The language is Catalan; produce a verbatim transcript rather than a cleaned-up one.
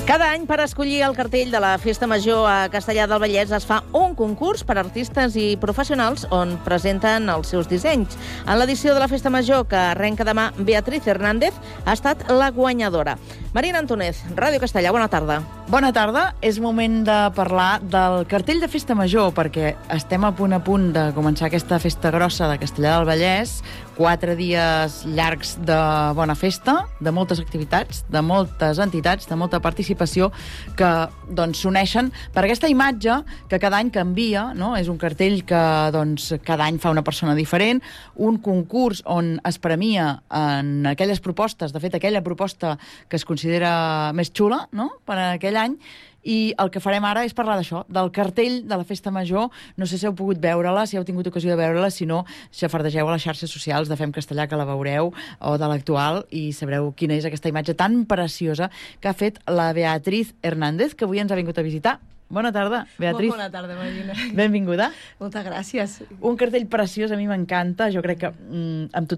Cada any, per escollir el cartell de la Festa Major a Castellar del Vallès, es fa un concurs per a artistes i professionals on presenten els seus dissenys. En l'edició de la Festa Major, que arrenca demà, Beatriz Hernández ha estat la guanyadora. Marina Antúnez, Ràdio Castellar, bona tarda. Bona tarda. És moment de parlar del cartell de Festa Major, perquè estem a punt a punt de començar aquesta festa grossa de Castellar del Vallès, quatre dies llargs de bona festa, de moltes activitats, de moltes entitats, de molta participació, que doncs s'uneixen per aquesta imatge que cada any canvia, no? És un cartell que doncs, cada any fa una persona diferent, un concurs on es premia en aquelles propostes, de fet, aquella proposta que es considera més xula, no?, per a aquell any. I el que farem ara és parlar d'això, del cartell de la Festa Major. No sé si heu pogut veure-la, si heu tingut ocasió de veure-la, si no, xafardegeu a les xarxes socials de Fem Castellar, que la veureu, o de l'actual, i sabreu quina és aquesta imatge tan preciosa que ha fet la Beatriz Hernández, que avui ens ha vingut a visitar. Bona tarda, Beatriz. Molt bona tarda, Marina. Benvinguda. Moltes gràcies. Un cartell preciós, a mi m'encanta. Jo crec que mm, amb